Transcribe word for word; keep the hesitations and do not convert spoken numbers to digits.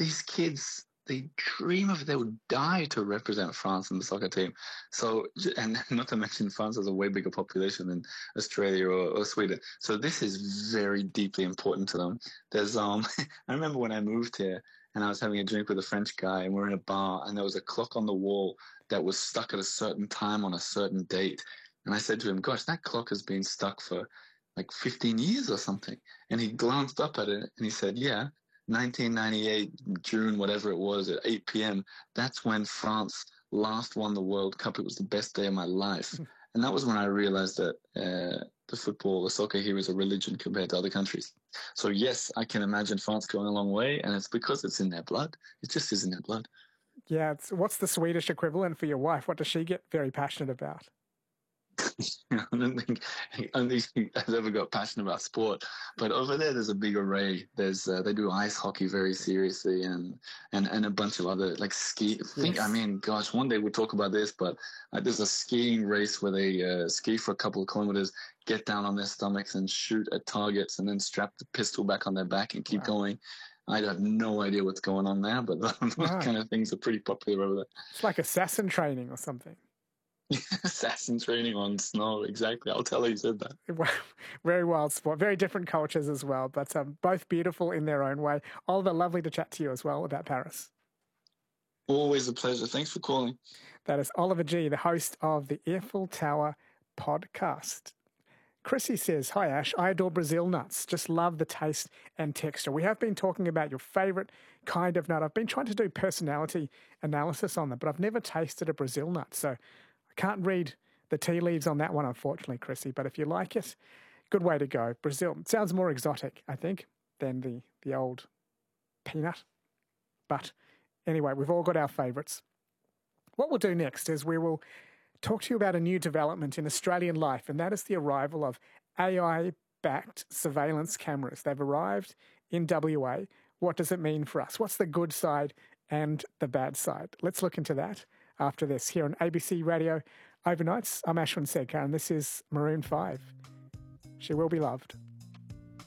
these kids, they dream of it. They would die to represent France in the soccer team. So, and not to mention France has a way bigger population than Australia or, or Sweden. So this is very deeply important to them. There's, um, I remember when I moved here and I was having a drink with a French guy and we're in a bar and there was a clock on the wall that was stuck at a certain time on a certain date. And I said to him, gosh, that clock has been stuck for like fifteen years or something. And he glanced up at it and he said, yeah, nineteen ninety-eight, June, whatever it was, at eight p.m., that's when France last won the World Cup. It was the best day of my life. And that was when I realized that uh, the football, the soccer here is a religion compared to other countries. So yes, I can imagine France going a long way, and it's because it's in their blood. It just is in their blood. Yeah. It's, what's the Swedish equivalent for your wife? What does she get very passionate about? I don't think I don't think he has ever got passionate about sport, but over there there's a big array. There's uh, they do ice hockey very seriously, and and and a bunch of other like ski. Think Yes. I mean, gosh, one day we'll talk about this, but uh, there's a skiing race where they uh, ski for a couple of kilometers, get down on their stomachs and shoot at targets, and then strap the pistol back on their back and keep Wow. going. I have no idea what's going on there, but those No. kind of things are pretty popular over there. It's like assassin training or something. Assassin training on snow, exactly. I'll tell her you said that. Very wild sport, very different cultures as well, but um, both beautiful in their own way. Oliver, lovely to chat to you as well about Paris. Always a pleasure. Thanks for calling. That is Oliver G., the host of the Eiffel Tower podcast. Chrissy says, hi Ash, I adore Brazil nuts. Just love the taste and texture. We have been talking about your favourite kind of nut. I've been trying to do personality analysis on them, but I've never tasted a Brazil nut, so I can't read the tea leaves on that one, unfortunately, Chrissy. But if you like it, good way to go. Brazil sounds more exotic, I think, than the, the old peanut. But anyway, we've all got our favourites. What we'll do next is we will talk to you about a new development in Australian life, and that is the arrival of A I-backed surveillance cameras. They've arrived in W A. What does it mean for us? What's the good side and the bad side? Let's look into that after this here on A B C Radio Overnights. I'm Ashwin Sedkar, and this is Maroon five. She Will Be Loved.